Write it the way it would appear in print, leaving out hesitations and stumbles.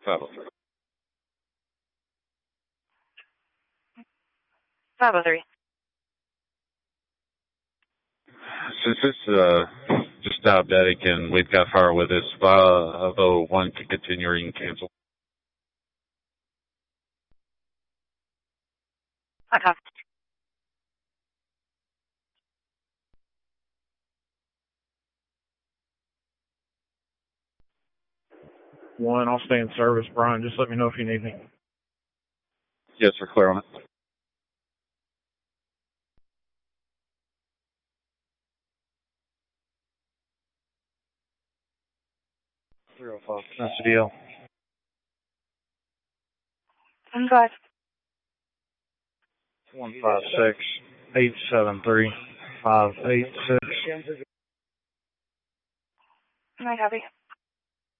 503. 503. Since this just diabetic and we've got fire with us, 501 can continue or you can cancel. I copy. One, I'll stay in service, Brian. Just let me know if you need me. Yes, we're clear on it. That's the deal. 1-5. 156-873-586. I copy.